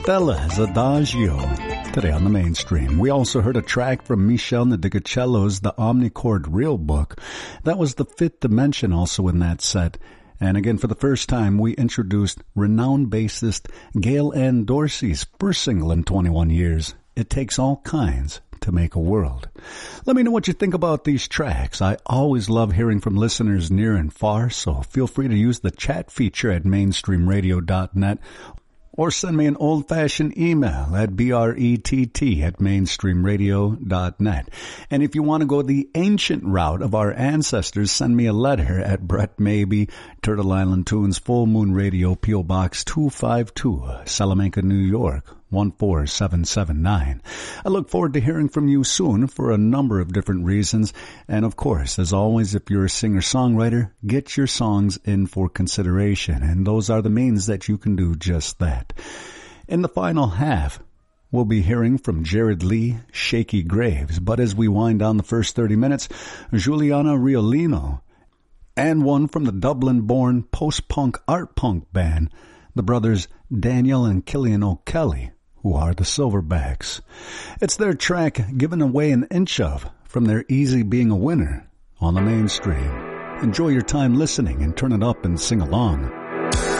Stella's Adagio. Today on the mainstream, we also heard a track from Michel Ndegecello's The Omnichord Real Book. That was the Fifth Dimension also in that set. And again, for the first time, we introduced renowned bassist Gail Ann Dorsey's first single in 21 years, It Takes All Kinds to Make a World. Let me know what you think about these tracks. I always love hearing from listeners near and far, so feel free to use the chat feature at mainstreamradio.net or send me an old-fashioned email at brett@mainstreamradio.net. And if you want to go the ancient route of our ancestors, send me a letter at Brett Maybe, Turtle Island Tunes, Full Moon Radio, P.O. Box 252, Salamanca, New York, 14779. I look forward to hearing from you soon for a number of different reasons. And of course, as always, if you're a singer-songwriter, get your songs in for consideration. And those are the means that you can do just that. In the final half, we'll be hearing from Jared Lee, Shaky Graves. But as we wind down the first 30 minutes, Juliana Riolino, and one from the Dublin-born post-punk art punk band, the brothers Daniel and Killian O'Kelly, who are the Silverbacks. It's their track Given Away an Inch Of from their Easy Being a Winner on the mainstream. Enjoy your time listening and turn it up and sing along.